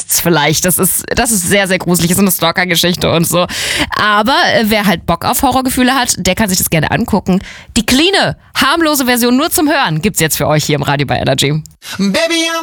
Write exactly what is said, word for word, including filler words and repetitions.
nichts vielleicht. Das ist, das ist sehr, sehr gruselig. Das ist eine Stalker-Geschichte und so. Aber äh, wer halt Bock auf Horrorgefühle hat, der kann sich das gerne angucken. Die cleane, harmlose Version nur zum Hören gibt's jetzt für euch hier im Radio bei Energy. Baby,